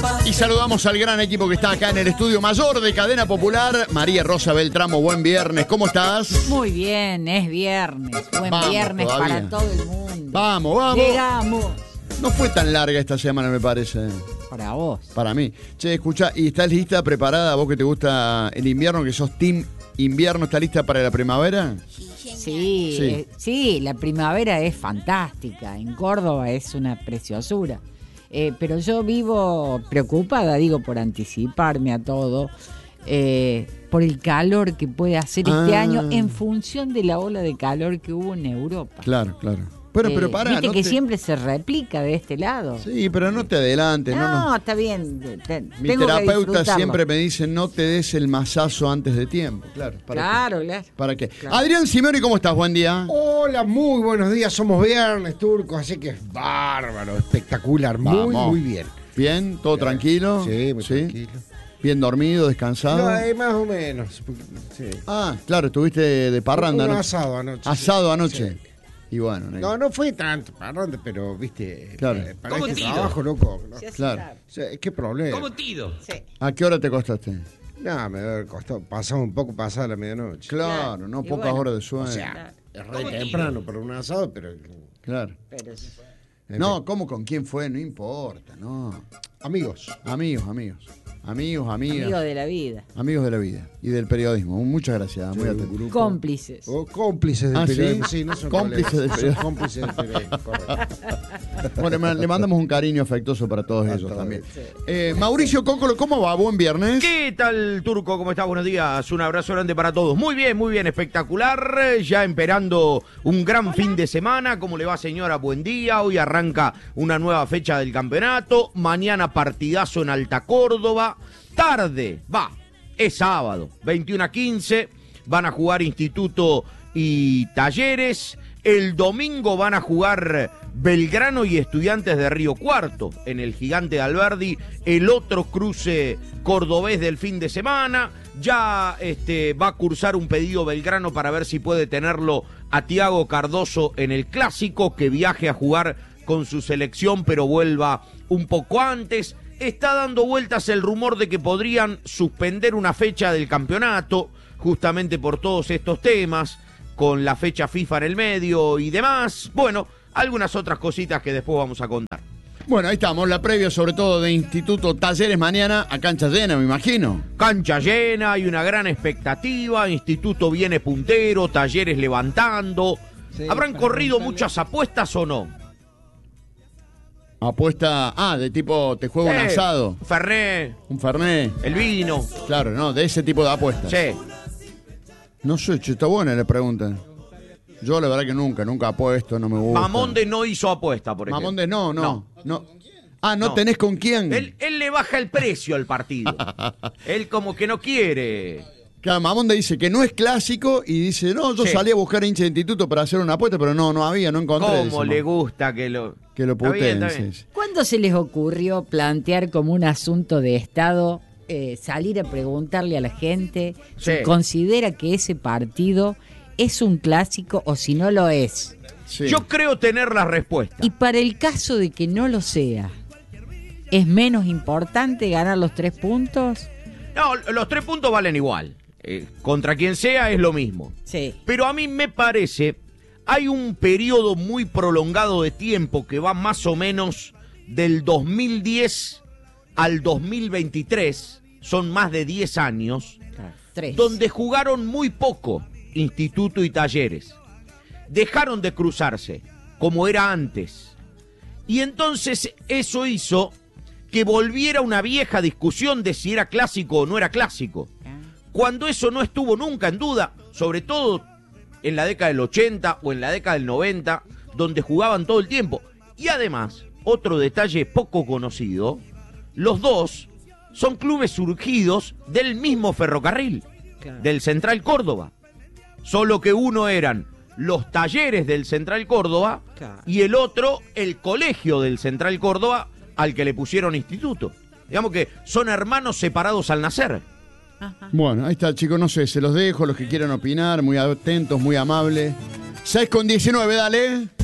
Y saludamos al gran equipo que está acá en el estudio mayor de Cadena Popular. María Rosa Beltramo, buen viernes, ¿cómo estás? Muy bien, es viernes. Buen viernes todavía. para todo el mundo. Vamos. Llegamos. No fue tan larga esta semana, me parece. Para vos. Para mí. Che, escucha, ¿y estás lista, preparada, vos que te gusta el invierno, que sos team invierno, estás lista para la primavera? Sí, la primavera es fantástica. En Córdoba es una preciosura. Pero yo vivo preocupada, digo, por anticiparme a todo, por el calor que puede hacer este año en función de la ola de calor que hubo en Europa. Claro. Pero pará. Viste que siempre se replica de este lado. Sí, pero no te adelantes. No, está bien. Mi tengo terapeuta que siempre me dice, no te des el mazazo antes de tiempo. Claro. Claro. ¿Para qué? Claro. Adrián Simeoni, ¿cómo estás? Buen día. Hola, muy buenos días. Somos viernes, Turco, así que es bárbaro, espectacular. Muy bien. ¿Bien? ¿Todo tranquilo? Sí, muy tranquilo. ¿Bien dormido, descansado? No, más o menos. Sí. Ah, claro, estuviste de parranda, Un ¿no? asado anoche. Asado anoche. Sí. Y bueno. No fue tanto parranda, pero, viste, Claro. para este trabajo, loco. ¿No? Claro. O sea, ¿qué problema? ¿Cómo tido? Sí. ¿A qué hora te acostaste? No, me debe costar. Pasamos un poco pasada la medianoche. Claro, no Y pocas bueno, horas de sueño. O sea, es re temprano para un asado, pero... Claro. Pero No, ¿cómo con quién fue? No importa, no. Amigos. Amigos, amigas. amigo de la vida. Amigos de la vida y del periodismo. Muchas gracias, muy atento. Cómplices. O cómplices del periodismo. ¿sí? Sí, no son Cómplices colegas, del son periodismo. cómplices del periodismo, correcto. Bueno, le mandamos un cariño afectuoso para todos ellos todos, también. sí. Mauricio Cócolo, ¿cómo va? Buen viernes. ¿Qué tal, Turco? ¿Cómo estás? Buenos días. Un abrazo grande para todos. Muy bien, espectacular. Ya esperando un gran fin de semana. ¿Cómo le va, señora? Buen día. Hoy arranca una nueva fecha del campeonato. Mañana partidazo en Alta Córdoba. Es sábado, 21:15. Van a jugar Instituto y Talleres. El domingo van a jugar Belgrano y Estudiantes de Río Cuarto en el Gigante de Alberdi, el otro cruce cordobés del fin de semana. Ya va a cursar un pedido Belgrano para ver si puede tenerlo a Tiago Cardoso en el Clásico, que viaje a jugar con su selección pero vuelva un poco antes. Está dando vueltas el rumor de que podrían suspender una fecha del campeonato, justamente por todos estos temas, con la fecha FIFA en el medio y demás. Bueno, algunas otras cositas que después vamos a contar. Bueno, ahí estamos, la previa sobre todo de Instituto Talleres mañana a cancha llena, me imagino. Cancha llena, hay una gran expectativa, Instituto viene puntero, Talleres levantando. Sí, ¿Habrán corrido muchas apuestas o no? Apuesta, de tipo, te juego un asado, Fernet, un fernet. el vino. Claro, no, de ese tipo de apuestas. Sí. No sé, está buena la pregunta. Yo la verdad que nunca apuesto, no me gusta. Mamonde no hizo apuesta, por ejemplo. Mamonde no. ¿No No. tenés con quién? Él le baja el precio al partido. Él como que no quiere. Claro, Mamonde dice que no es clásico y dice, no, yo Sí. salí a buscar hincha de instituto para hacer una apuesta, pero no había, no encontré. ¿Cómo dice le Mamonde. gusta que lo Puteen, Está bien. sí. ¿Cuándo se les ocurrió plantear como un asunto de Estado salir a preguntarle a la gente Sí. si considera que ese partido es un clásico o si no lo es? Sí. Yo creo tener la respuesta. Y para el caso de que no lo sea, ¿es menos importante ganar los 3 puntos? No, los 3 puntos valen igual. Contra quien sea es lo mismo. Sí. Pero a mí me parece, hay un periodo muy prolongado de tiempo que va más o menos del 2010 al 2023, son más de 10 años, 3. donde jugaron muy poco Instituto y Talleres. Dejaron de cruzarse, como era antes. Y entonces eso hizo que volviera una vieja discusión de si era clásico o no era clásico. Cuando eso no estuvo nunca en duda, sobre todo en la década del 80 o en la década del 90, donde jugaban todo el tiempo. Y además, otro detalle poco conocido, los dos son clubes surgidos del mismo ferrocarril, del Central Córdoba. Solo que uno eran los Talleres del Central Córdoba y el otro el colegio del Central Córdoba al que le pusieron instituto. Digamos que son hermanos separados al nacer. Ajá. Bueno, ahí está, chicos, no sé, se los dejo, los que quieran opinar, muy atentos, muy amables. 6:19, dale.